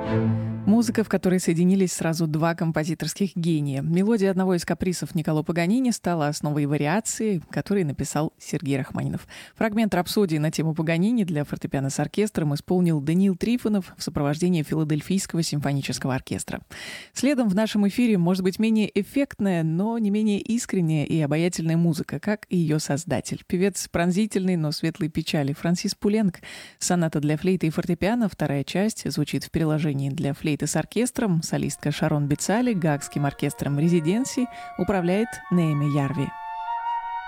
Музыка, в которой соединились сразу два композиторских гения. Мелодия одного из каприсов Никколо Паганини стала основой вариации, которые написал Сергей Рахманинов. Фрагмент рапсодии на тему Паганини для фортепиано с оркестром исполнил Даниил Трифонов в сопровождении Филадельфийского симфонического оркестра. Следом в нашем эфире может быть менее эффектная, но не менее искренняя и обаятельная музыка, как и ее создатель. Певец пронзительной, но светлой печали Франсис Пуленк. Соната для флейты и фортепиано, вторая часть, звучит в переложении для флейты с оркестром, солистка Шарон Бицали, Гаагским оркестром «Резиденси» управляет Неэме Ярви.